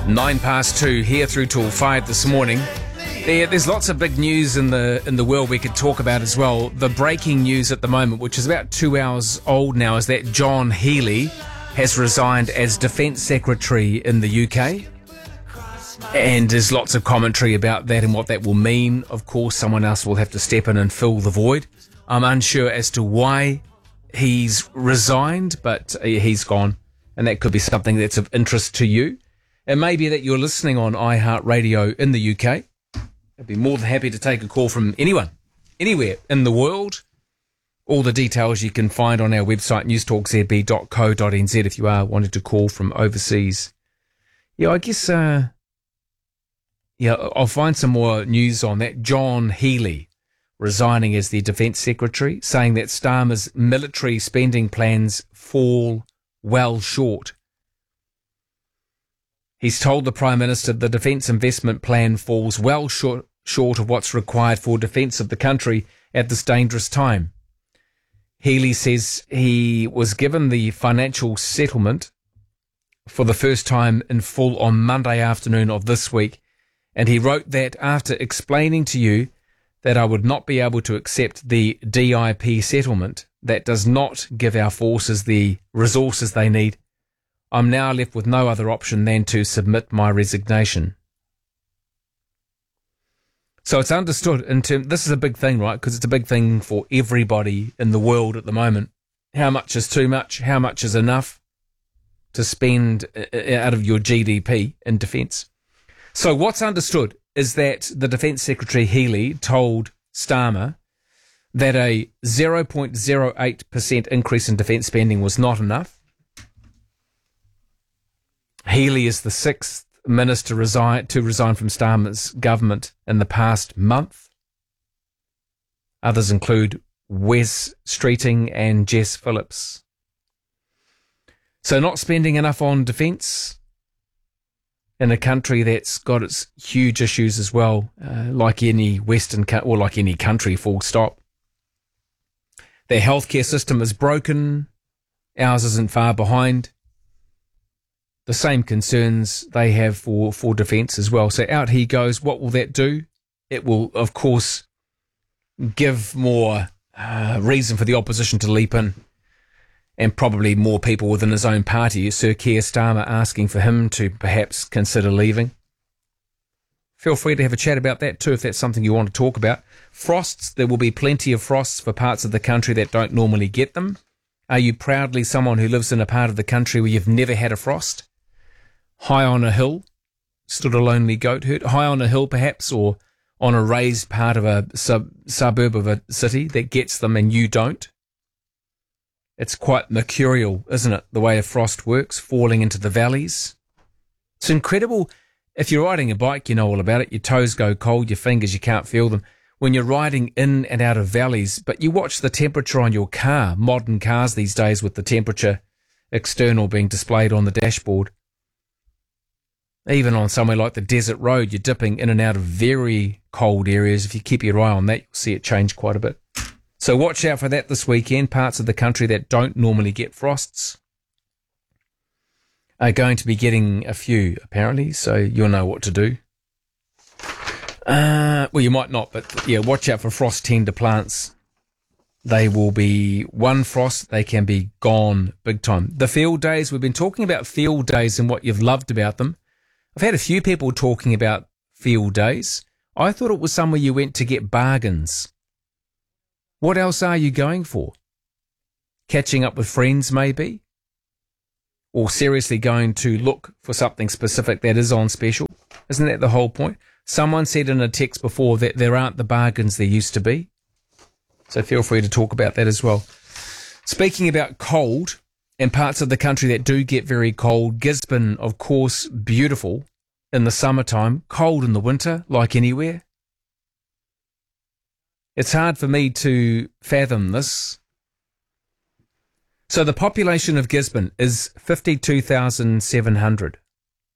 2:09 here through till 5 this morning. There's lots of big news in the world we could talk about as well. The breaking news at the moment, which is about 2 hours old now, is that John Healey has resigned as Defence Secretary in the UK. And there's lots of commentary about that and what that will mean. Of course, someone else will have to step in and fill the void. I'm unsure as to why he's resigned, but he's gone. And that could be something that's of interest to you. It may be that you're listening on iHeartRadio in the UK. I'd be more than happy to take a call from anyone, anywhere in the world. All the details you can find on our website, newstalkzb.co.nz, if you are wanting to call from overseas. Yeah, I guess, I'll find some more news on that. John Healey resigning as the Defence Secretary, saying that Starmer's military spending plans fall well short. He's told the Prime Minister the defence investment plan falls well short of what's required for defence of the country at this dangerous time. Healey says he was given the financial settlement for the first time in full on Monday afternoon of this week, and he wrote that after explaining to you that I would not be able to accept the DIP settlement that does not give our forces the resources they need, I'm now left with no other option than to submit my resignation. So it's understood this is a big thing, right? Because it's a big thing for everybody in the world at the moment. How much is too much? How much is enough to spend out of your GDP in defence? So what's understood is that the Defence Secretary Healey told Starmer that a 0.08% increase in defence spending was not enough. Healey is the sixth minister to resign from Starmer's government in the past month. Others include Wes Streeting and Jess Phillips. So not spending enough on defence in a country that's got its huge issues as well, like any like any country, full stop. Their healthcare system is broken. Ours isn't far behind. The same concerns they have for defence as well. So out he goes. What will that do? It will, of course, give more reason for the opposition to leap in, and probably more people within his own party. Sir Keir Starmer asking for him to perhaps consider leaving. Feel free to have a chat about that too if that's something you want to talk about. Frosts, there will be plenty of frosts for parts of the country that don't normally get them. Are you proudly someone who lives in a part of the country where you've never had a frost? High on a hill, stood a lonely goat herd. High on a hill perhaps, or on a raised part of a suburb of a city that gets them and you don't. It's quite mercurial, isn't it, the way a frost works, falling into the valleys. It's incredible. If you're riding a bike, you know all about it. Your toes go cold, your fingers, you can't feel them. When you're riding in and out of valleys, but you watch the temperature on your car, modern cars these days with the temperature external being displayed on the dashboard. Even on somewhere like the desert road, you're dipping in and out of very cold areas. If you keep your eye on that, you'll see it change quite a bit. So watch out for that this weekend. Parts of the country that don't normally get frosts are going to be getting a few, apparently, so you'll know what to do. Well, you might not, but yeah, watch out for frost-tender plants. They will be one frost, they can be gone big time. The field days, we've been talking about field days and what you've loved about them. I've had a few people talking about field days. I thought it was somewhere you went to get bargains. What else are you going for? Catching up with friends, maybe? Or seriously going to look for something specific that is on special? Isn't that the whole point? Someone said in a text before that there aren't the bargains there used to be. So feel free to talk about that as well. Speaking about cold, and parts of the country that do get very cold, Gisborne, of course, beautiful in the summertime, cold in the winter, like anywhere. It's hard for me to fathom this. So the population of Gisborne is 52,700.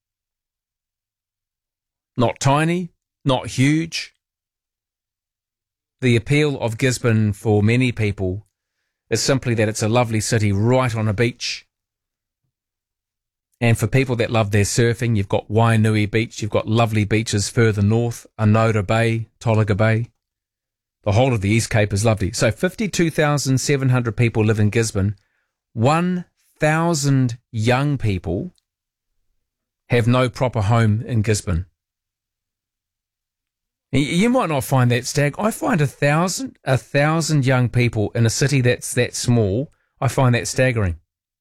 Not tiny, not huge. The appeal of Gisborne for many people is simply that it's a lovely city right on a beach. And for people that love their surfing, you've got Wainui Beach, you've got lovely beaches further north, Anoda Bay, Tolaga Bay. The whole of the East Cape is lovely. So 52,700 people live in Gisborne. 1,000 young people have no proper home in Gisborne. You might not find that stag. I find 1,000 young people in a city that's that small. I find that staggering.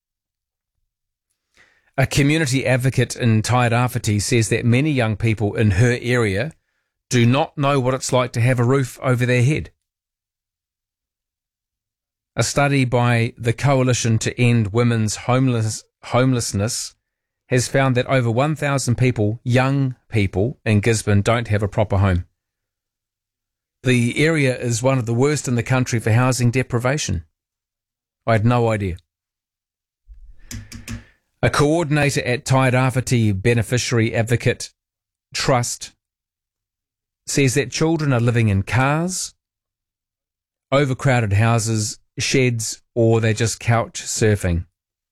A community advocate in Tairawhiti says that many young people in her area do not know what it's like to have a roof over their head. A study by the Coalition to End Women's Homelessness has found that over 1,000 people, young people in Gisborne, don't have a proper home. The area is one of the worst in the country for housing deprivation. I had no idea. A coordinator at Tairawhiti Beneficiary Advocate Trust says that children are living in cars, overcrowded houses, sheds, or they're just couch surfing.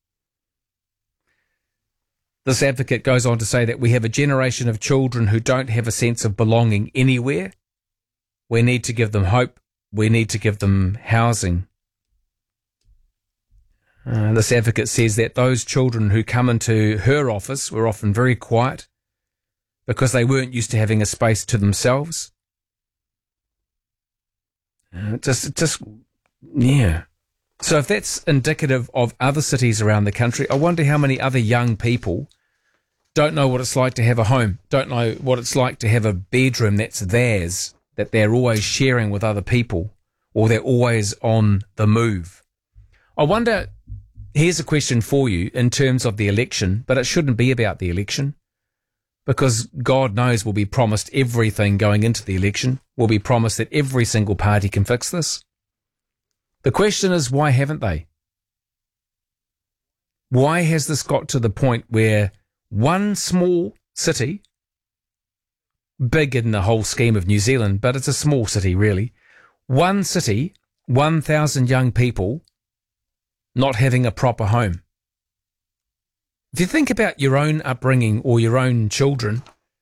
This advocate goes on to say that we have a generation of children who don't have a sense of belonging anywhere. We need to give them hope. We need to give them housing. This advocate says that those children who come into her office were often very quiet because they weren't used to having a space to themselves. Yeah. So if that's indicative of other cities around the country, I wonder how many other young people don't know what it's like to have a home, don't know what it's like to have a bedroom that's theirs, that they're always sharing with other people, or they're always on the move. I wonder, here's a question for you in terms of the election, but it shouldn't be about the election, because God knows we'll be promised everything going into the election. We'll be promised that every single party can fix this. The question is, why haven't they? Why has this got to the point where one small city, big in the whole scheme of New Zealand, but it's a small city really, one city, 1,000 young people not having a proper home? If you think about your own upbringing or your own children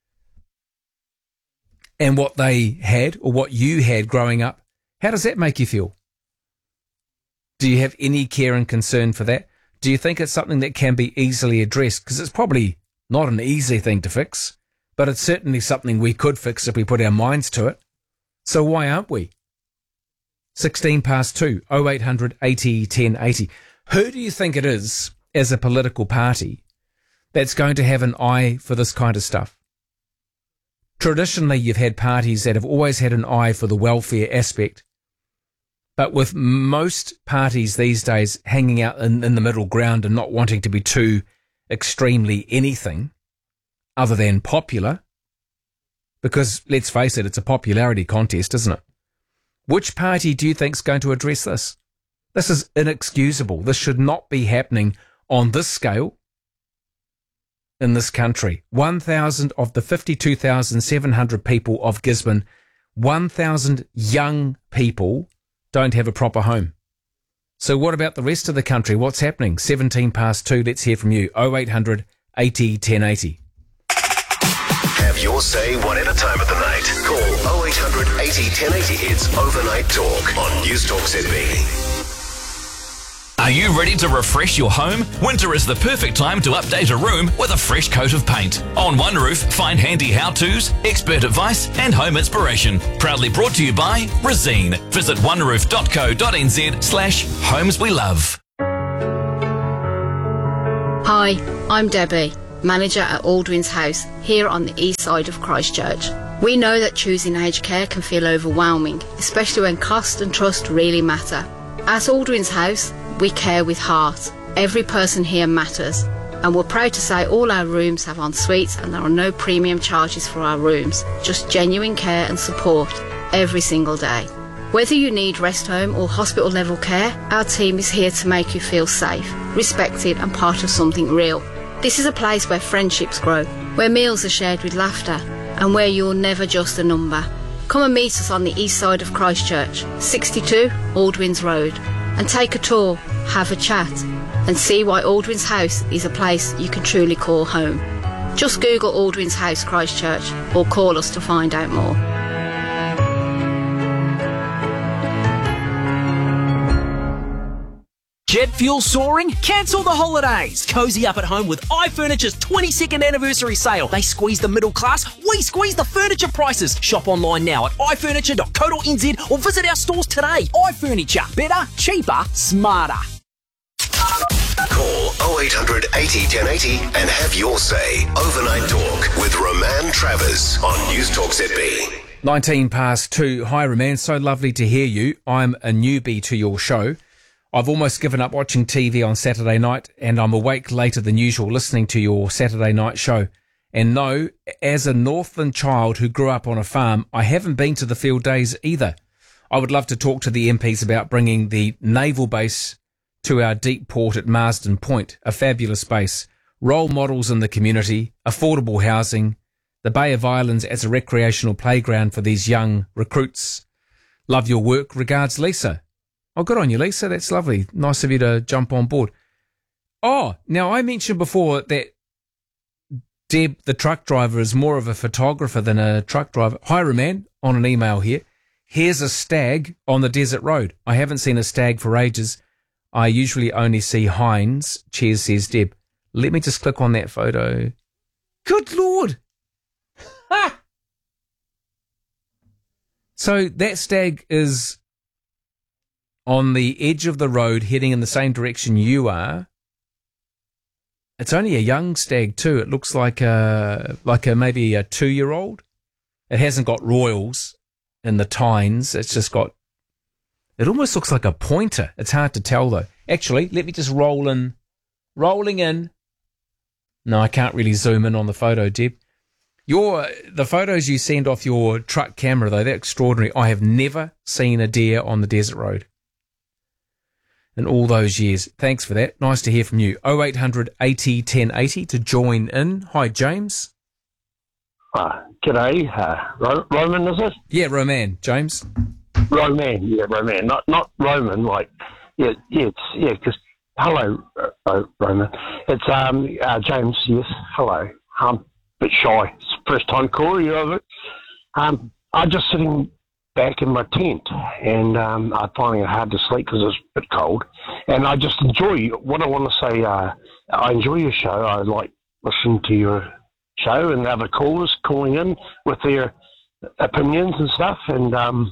and what they had or what you had growing up, how does that make you feel? Do you have any care and concern for that? Do you think it's something that can be easily addressed? Because it's probably not an easy thing to fix, but it's certainly something we could fix if we put our minds to it. So why aren't we? 2, 0800 80 1080. Who do you think it is as a political party that's going to have an eye for this kind of stuff? Traditionally, you've had parties that have always had an eye for the welfare aspect, but with most parties these days hanging out in the middle ground and not wanting to be too extremely anything other than popular, because let's face it, it's a popularity contest, isn't it? Which party do you think is going to address this? This is inexcusable. This should not be happening on this scale in this country. 1,000 of the 52,700 people of Gisborne, 1,000 young people don't have a proper home. So what about the rest of the country? What's happening? 2. Let's hear from you. 0800 80 1080. Have your say whatever time of the night. Call 0800 80 1080. It's Overnight Talk on News Talk ZB. Are you ready to refresh your home? Winter is the perfect time to update a room with a fresh coat of paint. On One Roof, find handy how-tos, expert advice and home inspiration. Proudly brought to you by Resene. Visit oneroof.co.nz/homes we love. Hi, I'm Debbie, manager at Aldwin's House here on the east side of Christchurch. We know that choosing aged care can feel overwhelming, especially when cost and trust really matter. At Aldwin's House, we care with heart. Every person here matters, and we're proud to say all our rooms have en suites and there are no premium charges for our rooms, just genuine care and support every single day. Whether you need rest home or hospital level care, our team is here to make you feel safe, respected and part of something real. This is a place where friendships grow, where meals are shared with laughter, and where you're never just a number. Come and meet us on the east side of Christchurch, 62 Aldwins Road, and take a tour, have a chat. and see why Aldwin's House is a place you can truly call home. Just Google Aldwin's House Christchurch or call us to find out more. Jet fuel soaring? Cancel the holidays. Cozy up at home with iFurniture's 22nd anniversary sale. They squeeze the middle class, we squeeze the furniture prices. Shop online now at ifurniture.co.nz or visit our stores today. iFurniture. Better, cheaper, smarter. Call 0800 80 1080 and have your say. Overnight Talk with Roman Travers on News Talk ZB. 19 past 2. Hi, Roman. So lovely to hear you. I'm a newbie to your show. I've almost given up watching TV on Saturday night, and I'm awake later than usual listening to your Saturday night show. And no, as a Northland child who grew up on a farm, I haven't been to the field days either. I would love to talk to the MPs about bringing the naval base to our deep port at Marsden Point, a fabulous base, role models in the community, affordable housing, the Bay of Islands as a recreational playground for these young recruits. Love your work. Regards, Lisa. Oh, good on you, Lisa. That's lovely. Nice of you to jump on board. Oh, now I mentioned before that Deb, the truck driver, is more of a photographer than a truck driver. Hi, Roman, on an email here. Here's a stag on the desert road. I haven't seen a stag for ages. I usually only see hinds. Cheers, says Deb. Let me just click on that photo. Good Lord. Ha! So that stag is on the edge of the road heading in the same direction you are. It's only a young stag too. It looks like maybe a 2-year-old. It hasn't got royals in the tines. It's just got, it almost looks like a pointer. It's hard to tell though. Actually, let me just rolling in. No, I can't really zoom in on the photo, Deb. The photos you send off your truck camera though, they're extraordinary. I have never seen a deer on the desert road in all those years. Thanks for that. Nice to hear from you. 0800 80 1080 to join in. Hi, James. G'day. Roman, is it? Yeah, Roman. James? Roman, yeah, Roman. Not Roman, like, because, hello, Roman. It's, James, yes, hello. A bit shy. It's the first time caller, you know it. I'm just sitting back in my tent, and I'm finding it hard to sleep because it's a bit cold. And I just enjoy what I want to say. I enjoy your show. I like listening to your show and the other callers calling in with their opinions and stuff. And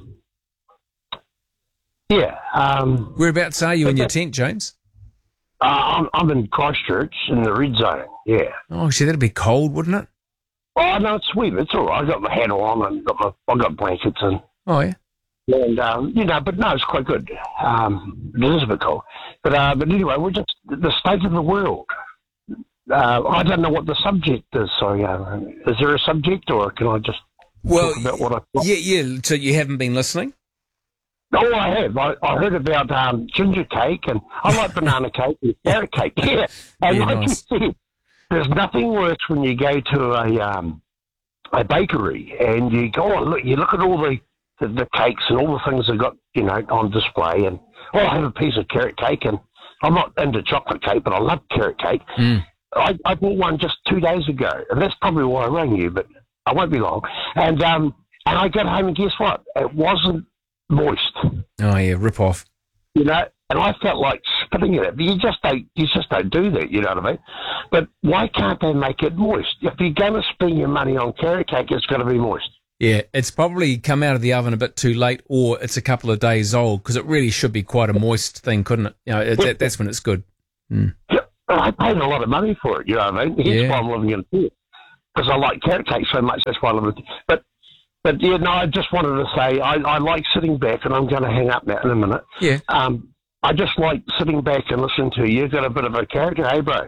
whereabouts are you in your tent, James? I'm in Christchurch in the red zone. Yeah. Oh, see, that'd be cold, wouldn't it? Oh no, it's sweet. It's all right. I got my hat on and I got blankets and. Oh, yeah. And, but no, it's quite good. It is a bit cold. But anyway, we're just the state of the world. I don't know what the subject is. Sorry, is there a subject or can I just talk about what I thought? Yeah. So you haven't been listening? Oh, I have. I heard about ginger cake and I like banana cake and carrot cake. Yeah. And yeah, like nice. you said, there's nothing worse when you go to a bakery and you go, you look at all the cakes and all the things they've got, on display. And, I have a piece of carrot cake, and I'm not into chocolate cake, but I love carrot cake. Mm. I bought one just 2 days ago, and that's probably why I rang you, but I won't be long. And I got home, and guess what? It wasn't moist. Oh, yeah, rip off. And I felt like spitting at it. But you just don't do that, you know what I mean? But why can't they make it moist? If you're going to spend your money on carrot cake, it's got to be moist. Yeah, it's probably come out of the oven a bit too late, or it's a couple of days old, because it really should be quite a moist thing, couldn't it? That's when it's good. Mm. Yeah, I paid a lot of money for it, you know what I mean? That's why I'm living in it, because I like carrot cake so much, that's why I live in it. But I just wanted to say, I like sitting back, and I'm going to hang up now in a minute. Yeah. I just like sitting back and listening to you. You've got a bit of a character, hey, bro?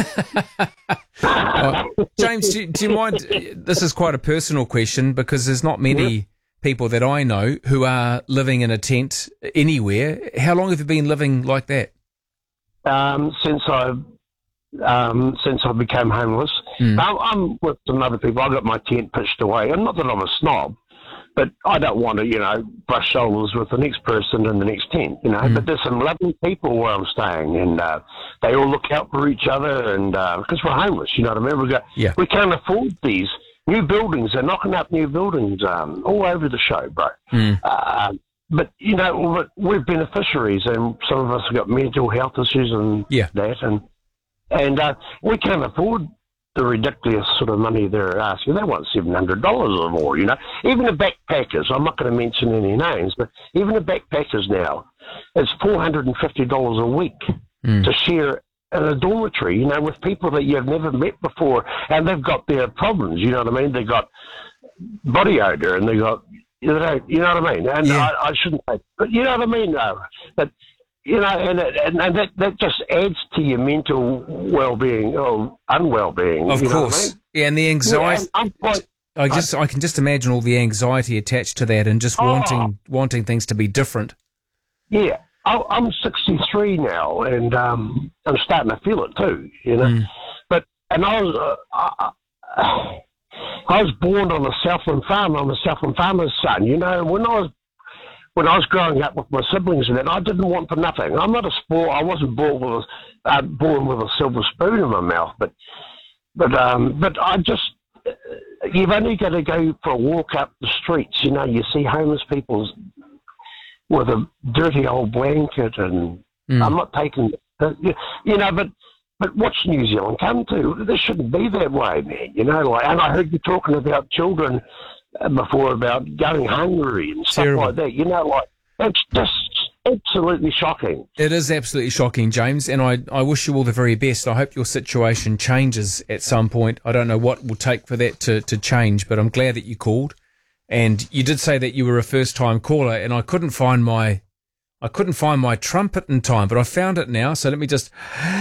James, do you mind? This is quite a personal question because there's not many people that I know who are living in a tent anywhere. How long have you been living like that? Since I became homeless. I'm with some other people. I got my tent pitched away, and not that I'm a snob, But I don't want to, brush shoulders with the next person in the next tent, But there's some lovely people where I'm staying, and they all look out for each other, and because we're homeless, you know what I mean? We can't afford these new buildings. They're knocking up new buildings all over the show, bro. But, we're beneficiaries, and some of us have got mental health issues and that, and we can't afford the ridiculous sort of money they're asking. They want $700 or more, Even the backpackers, I'm not going to mention any names, but even the backpackers now, it's $450 a week to share in a dormitory, with people that you've never met before, and they've got their problems, you know what I mean? They've got body odor, and they got, you know what I mean? And I shouldn't say, but you know what I mean, though? But, and that just adds to your mental well-being or unwell-being. Of course. I mean? Yeah, and the anxiety. I can just imagine all the anxiety attached to that and just wanting things to be different. Yeah. I'm 63 now, and I'm starting to feel it too, But I was born on a Southland farm. I'm a Southland farmer's son, When I was growing up with my siblings and that, I didn't want for nothing. I'm not a sport. I wasn't born with a silver spoon in my mouth, but I just, you've only got to go for a walk up the streets. You see homeless people with a dirty old blanket, and I'm not taking, but what's New Zealand come to? This shouldn't be that way, man. And I heard you talking about children before about going hungry and stuff like that. It's just absolutely shocking. It is absolutely shocking, James, and I wish you all the very best. I hope your situation changes at some point. I don't know what it will take for that to change, but I'm glad that you called. And you did say that you were a first-time caller, and I couldn't find my trumpet in time, but I found it now. So let me just.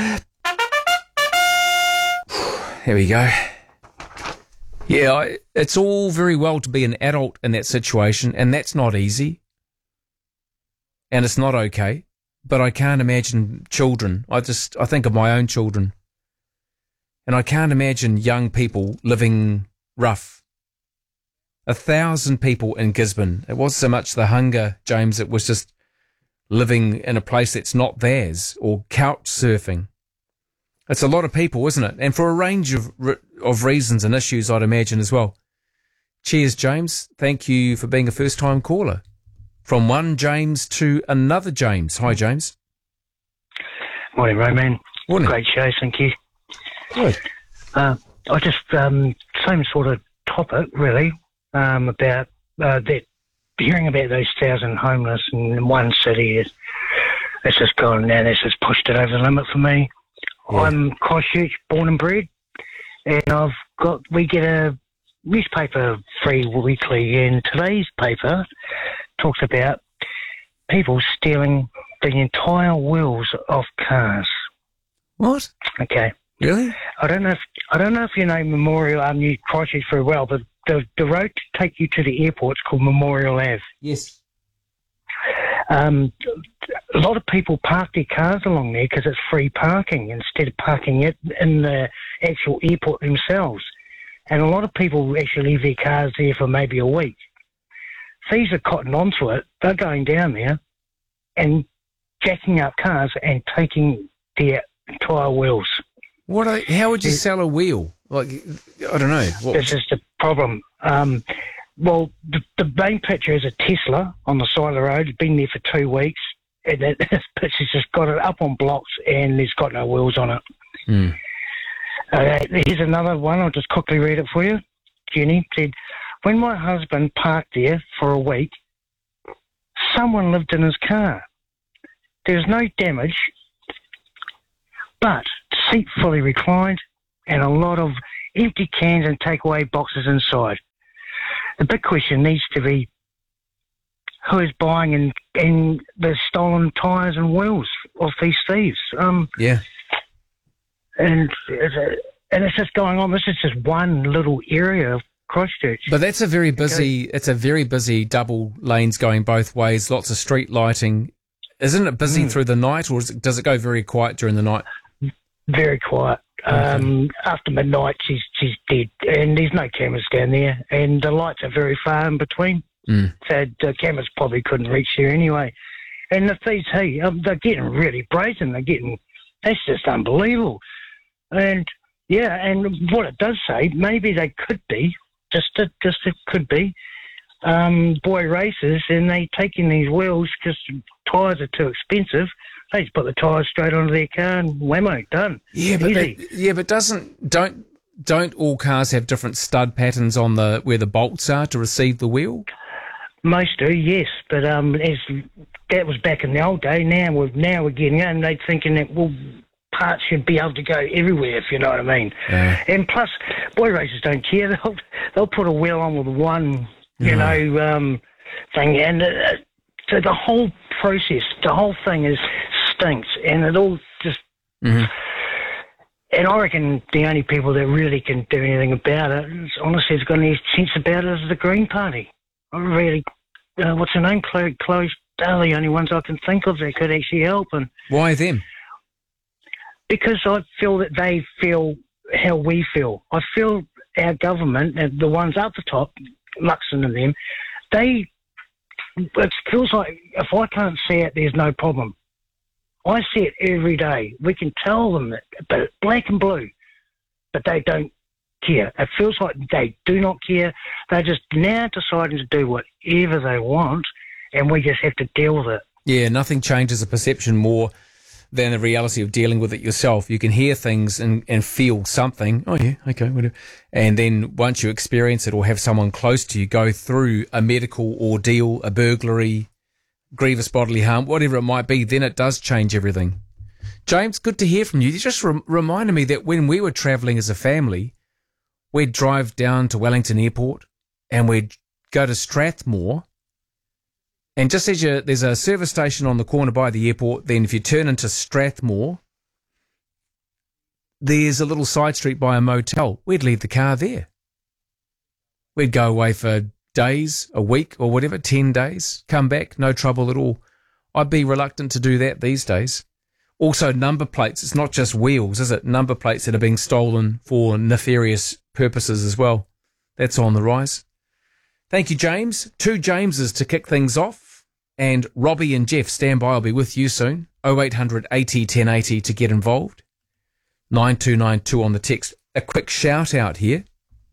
There we go. Yeah, it's all very well to be an adult in that situation, and that's not easy. And it's not okay. But I can't imagine children. I think of my own children. And I can't imagine young people living rough. 1,000 people in Gisborne. It wasn't so much the hunger, James, it was just living in a place that's not theirs, or couch surfing. It's a lot of people, isn't it? And for a range of reasons and issues, I'd imagine as well. Cheers, James. Thank you for being a first-time caller. From one James to another James. Hi, James. Morning, Roman. Morning. Great show, thank you. Good. I just, same sort of topic, really, about that, hearing about those 1,000 homeless in one city. It's just gone now. It's just pushed it over the limit for me. Yeah. I'm Christchurch, born and bred, and we get a newspaper free weekly, and today's paper talks about people stealing the entire wheels off cars. What? Okay. Really? I don't know if you know Memorial New Christchurch very well, but the road to take you to the airport is called Memorial Ave. Yes. A lot of people park their cars along there because it's free parking instead of parking it in the actual airport themselves. And a lot of people actually leave their cars there for maybe a week. Thieves are cotton onto it. They're going down there and jacking up cars and taking their entire wheels. How would you sell a wheel? Like, I don't know. This is the problem. Well, the main picture is a Tesla on the side of the road. It's been there for 2 weeks. And this picture's just got it up on blocks and it's got no wheels on it. Mm. Here's another one. I'll just quickly read it for you. Jenny said, when my husband parked there for a week, someone lived in his car. There's no damage, but seat fully reclined and a lot of empty cans and takeaway boxes inside. The big question needs to be, who is buying and the stolen tyres and wheels of these thieves? Yeah. And it's just going on. This is just one little area of Christchurch. But that's a very busy. It's a very busy double lanes going both ways. Lots of street lighting. Isn't it busy through the night, or does it go very quiet during the night? Very quiet. Okay. After midnight, she's dead, and there's no cameras down there, and the lights are very far in between. So the cameras probably couldn't reach there anyway. And the thieves, they're getting really brazen. That's just unbelievable. And what it does say, maybe they could be, it could be, boy racers, and they taking these wheels because tyres are too expensive. They just put the tyres straight onto their car and whammo, done. But don't all cars have different stud patterns on where the bolts are to receive the wheel? Most do, yes, but that was back in the old day. Now we're getting and they're thinking that parts should be able to go everywhere, if you know what I mean. Yeah. And plus, boy racers don't care. They'll put a wheel on with one, thing, and so the whole process, the whole thing stinks, and it all just. Mm-hmm. And I reckon the only people that really can do anything about it, honestly, has got any sense about it, is the Green Party. I really, what's her name? Chloe. They're the only ones I can think of that could actually help. And why them? Because I feel that they feel how we feel. I feel our government, the ones up the top, Luxon and them, it feels like if I can't see it, there's no problem. I see it every day. We can tell them that, but it's black and blue, but they don't care. It feels like they do not care. They're just now deciding to do whatever they want, and we just have to deal with it. Yeah, nothing changes a perception more than the reality of dealing with it yourself. You can hear things and feel something. Oh, yeah, okay, whatever. And then once you experience it or have someone close to you go through a medical ordeal, a burglary, grievous bodily harm, whatever it might be, then it does change everything. James, good to hear from you. You just reminded me that when we were travelling as a family, we'd drive down to Wellington Airport and we'd go to Strathmore. And just as there's a service station on the corner by the airport, then if you turn into Strathmore, there's a little side street by a motel. We'd leave the car there. We'd go away for days, a week or whatever, 10 days, come back, no trouble at all. I'd be reluctant to do that these days. Also, number plates. It's not just wheels, is it? Number plates that are being stolen for nefarious purposes as well. That's on the rise. Thank you, James. 2 Jameses to kick things off. And Robbie and Jeff, stand by. I'll be with you soon. 0800 80 1080 to get involved. 9292 on the text. A quick shout out here.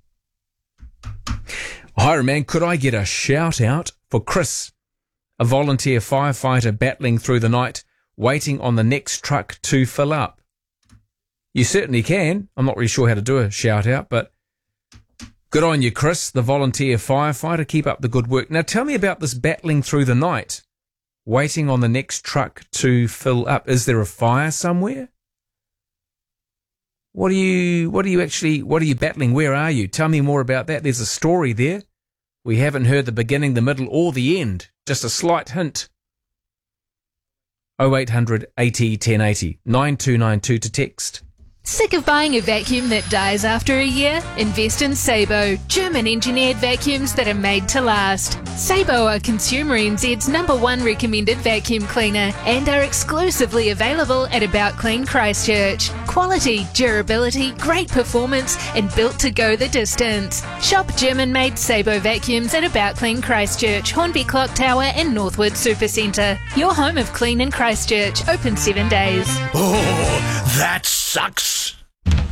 Hi, man. Could I get a shout out for Chris, a volunteer firefighter battling through the night, waiting on the next truck to fill up? You certainly can. I'm not really sure how to do a shout out, but good on you, Chris, the volunteer firefighter. Keep up the good work. Now tell me about this battling through the night, waiting on the next truck to fill up. Is there a fire somewhere? What are you battling? Where are you? Tell me more about that. There's a story there. We haven't heard the beginning, the middle, or the end. Just a slight hint. 0800 80 1080 9292 to text. Sick of buying a vacuum that dies after a year? Invest in Sabo, German-engineered vacuums that are made to last. Sabo are Consumer NZ's #1 recommended vacuum cleaner and are exclusively available at About Clean Christchurch. Quality, durability, great performance, and built to go the distance. Shop German-made Sabo vacuums at About Clean Christchurch, Hornby Clock Tower and Northwood Supercentre. Your home of clean in Christchurch, open 7 days. Oh, that sucks.